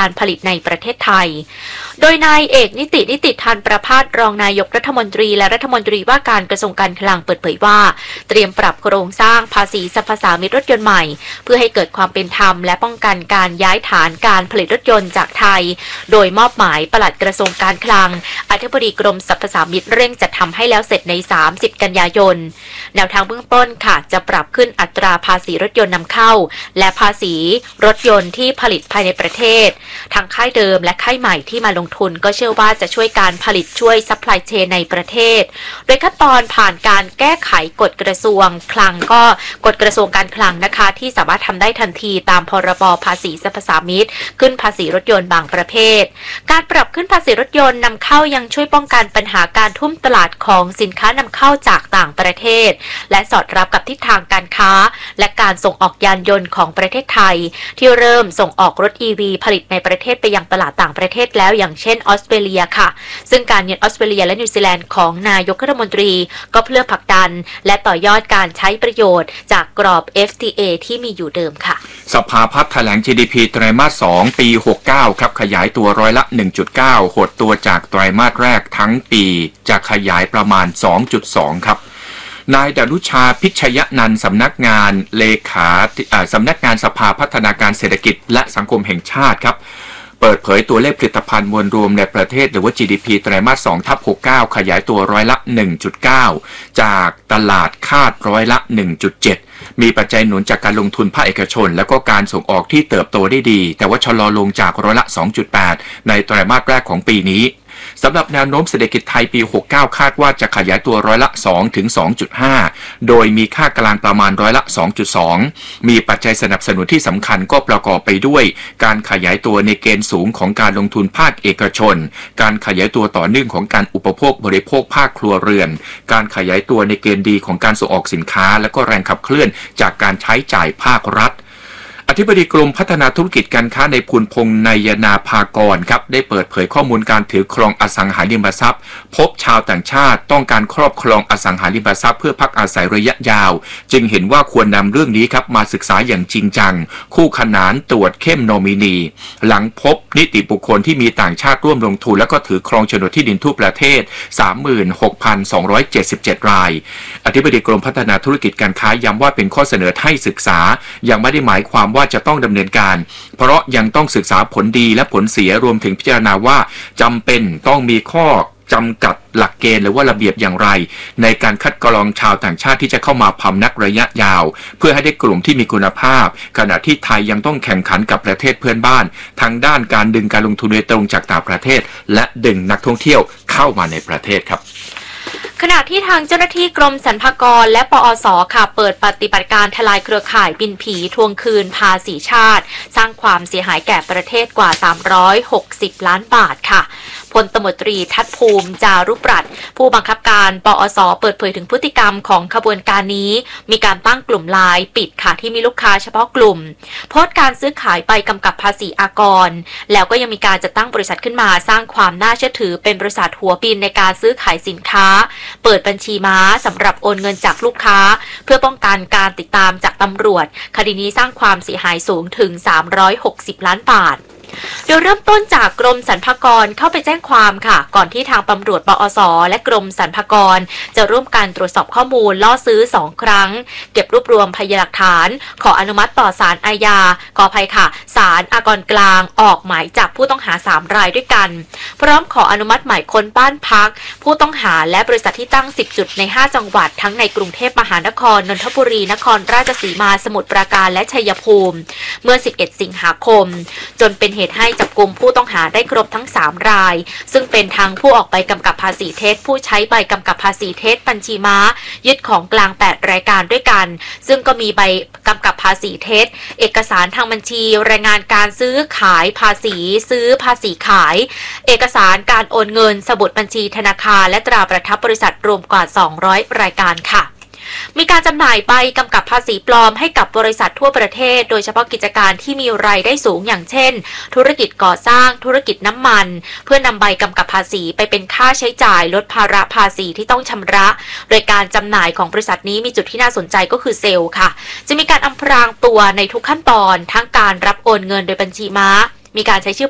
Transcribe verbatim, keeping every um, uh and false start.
การผลิตในประเทศไทยโดยนายเอกนิตินิติธานประภาสรองนายกรัฐมนตรีและรัฐมนตรีว่าการกระทรวงการคลังเปิดเผยว่าเตรียมปรับโครงสร้างภาษีสรรพสามิตรถยนต์ใหม่เพื่อให้เกิดความเป็นธรรมและป้องกันการย้ายฐานการผลิตรถยนต์จากไทยโดยมอบหมายปลัดกระทรวงการคลังอธิบดีกรมสรรพสามิตเร่งจัดทำให้แล้วเสร็จในสามสิบกันยายนแนวทางเบื้องต้นค่ะจะปรับขึ้นอัตราภาษีรถยนต์นำเข้าและภาษีรถยนต์ที่ผลิตภายในประเทศทางค่ายเดิมและค่ายใหม่ที่มาลงทุนก็เชื่อว่าจะช่วยการผลิตช่วยซัพพลายเชนในประเทศโดยขั้นตอนผ่านการแก้ไขกฎกระทรวงคลังก็กฎกระทรวงการคลังนะคะที่สามารถทำได้ทันทีตามพรบภาษีสรรพสามิตขึ้นภาษีรถยนต์บางประเภทการปรับขึ้นภาษีรถยนต์นำเข้ายังช่วยป้องกันปัญหาการทุ่มตลาดของสินค้านำเข้าจากต่างประเทศและสอดรับกับทิศทางการค้าและการส่งออกยานยนต์ของประเทศไทยที่เริ่มส่งออกรถ อี วี ผลิตในประเทศไปยังตลาดต่างประเทศแล้วอย่างเช่นออสเตรเลียค่ะซึ่งการเยือนออสเตรเลียและนิวซีแลนด์ของนายกรัฐมนตรีก็เพื่อผลักดันและต่อยอดการใช้ประโยชน์จากกรอบ เอฟ ที เอ ที่มีอยู่เดิมค่ะสภาพัฒน์แถลง จี ดี พี ไตรมาสสองปีหกสิบเก้าครับขยายตัวร้อยละ หนึ่งจุดเก้า หดตัวจากไตรมาสแรกทั้งปีจะขยายประมาณ สองจุดสอง ครับนายดารุชาพิชยนันท์สำนักงานเลขาสำนักงานสภาพัฒนาการเศรษฐกิจและสังคมแห่งชาติครับเปิดเผยตัวเลขผลิตภัณฑ์มวลรวมในประเทศหรือว่า จี ดี พี ไตรมาสสองทับหกสิบเก้าขยายตัวร้อยละ หนึ่งจุดเก้า จากตลาดคาดร้อยละ หนึ่งจุดเจ็ด มีปัจจัยหนุนจากการลงทุนภาคเอกชนและก็การส่งออกที่เติบโตได้ดีแต่ว่าชะลอลงจากร้อยละ สองจุดแปด ในไตรมาสแรกของปีนี้สำหรับแนวโน้มเศรษฐกิจไทยปีหกสิบเก้าคาดว่าจะขยายตัวร้อยละ สองถึงสองจุดห้า โดยมีค่ากลางประมาณร้อยละ สองจุดสอง มีปัจจัยสนับสนุนที่สำคัญก็ประกอบไปด้วยการขยายตัวในเกณฑ์สูงของการลงทุนภาคเอกชนการขยายตัวต่อเนื่องของการอุปโภคบริโภคภาคครัวเรือนการขยายตัวในเกณฑ์ดีของการส่งออกสินค้าและก็แรงขับเคลื่อนจากการใช้จ่ายภาครัฐอธิบดีกรมพัฒนาธุรกิจการค้าในภูลพงษ์นายนาภากรครับได้เปิดเผยข้อมูลการถือครองอสังหาริมทรัพย์พบชาวต่างชาติต้องการครอบครองอสังหาริมทรัพย์เพื่อพักอาศัยระยะยาวจึงเห็นว่าควรนำเรื่องนี้ครับมาศึกษาอย่างจริงจังคู่ขนานตรวจเข้มโนมินีหลังพบนิติบุคคลที่มีต่างชาติร่วมลงทุนและก็ถือครองโฉนดที่ดินทั่วประเทศ สามหมื่นหกพันสองร้อยเจ็ดสิบเจ็ด รายอธิบดีกรมพัฒนาธุรกิจการค้าย้ำว่าเป็นข้อเสนอให้ศึกษายังไม่ได้หมายความว่าจะต้องดำเนินการเพราะยังต้องศึกษาผลดีและผลเสียรวมถึงพิจารณาว่าจำเป็นต้องมีข้อจำกัดหลักเกณฑ์หรือว่าระเบียบอย่างไรในการคัดกรองชาวต่างชาติที่จะเข้ามาพำนักระยะยาวเพื่อให้ได้กลุ่มที่มีคุณภาพขณะที่ไทยยังต้องแข่งขันกับประเทศเพื่อนบ้านทั้งด้านการดึงการลงทุนโดยตรงจากต่างประเทศและดึงนักท่องเที่ยวเข้ามาในประเทศครับขณะที่ทางเจ้าหน้าที่กรมสรรพากรและปอส.ค่ะเปิดปฏิบัติการทลายเครือข่ายบินผีทวงคืนภาษีชาติสร้างความเสียหายแก่ประเทศกว่าสามร้อยหกสิบล้านบาทค่ะพลตำรวจตรีทัศภูมิจารุปรัตน์ผู้บังคับการปอส.เปิดเผยถึงพฤติกรรมของขบวนการนี้มีการตั้งกลุ่มไลน์ปิดค่ะที่มีลูกค้าเฉพาะกลุ่มโพสต์การซื้อขายใบกำกับภาษีอากรแล้วก็ยังมีการจัดตั้งบริษัทขึ้นมาสร้างความน่าเชื่อถือเป็นบริษัทหัวบินในการซื้อขายสินค้าเปิดบัญชีม้าสำหรับโอนเงินจากลูกค้าเพื่อป้องกันการติดตามจากตำรวจคดีนี้สร้างความเสียหายสูงถึงสามร้อยหกสิบล้านบาทโดยเริ่มต้นจากกรมสรรพากรเข้าไปแจ้งความค่ะก่อนที่ทางตำรวจปอส.และกรมสรรพากรจะร่วมกันตรวจสอบข้อมูลล่อซื้อสองครั้งเก็บรวบรวมพยานหลักฐานขออนุมัติต่อศาลอาญาขออภัยค่ะศาลอากรกลางออกหมายจับผู้ต้องหาสามรายด้วยกันพร้อมขออนุมัติหมายค้นบ้านพักผู้ต้องหาและบริษัทที่ตั้งสิบจุดในห้าจังหวัดทั้งในกรุงเทพมหานครนนทบุรีนครราชสีมาสมุทรปราการและชัยภูมิเมื่อสิบเอ็ดสิงหาคมจนเป็นเหตุให้จับกุมผู้ต้องหาได้ครบทั้งสามรายซึ่งเป็นทั้งผู้ออกใบกำกับภาษีเท็จผู้ใช้ใบกำกับภาษีเท็จบัญชีม้ายึดของกลางแปดรายการด้วยกันซึ่งก็มีใบกำกับภาษีเท็จเอกสารทางบัญชีรายงานการซื้อขายภาษีซื้อภาษีขายเอกสารการโอนเงินสมุดบัญชีธนาคารและตราประทับบริษัทรวมกว่าสองร้อยรายการค่ะมีการจำหน่ายใบกำกับภาษีปลอมให้กับบริษัททั่วประเทศโดยเฉพาะกิจการที่มีรายได้สูงอย่างเช่นธุรกิจก่อสร้างธุรกิจน้ำมันเพื่อนำใบกำกับภาษีไปเป็นค่าใช้จ่ายลดภาระภาษีที่ต้องชำระโดยการจำหน่ายของบริษัทนี้มีจุดที่น่าสนใจก็คือเซลล์ค่ะจะมีการอำพรางตัวในทุกขั้นตอนทั้งการรับโอนเงินโดยบัญชีม้ามีการใช้ชื่อ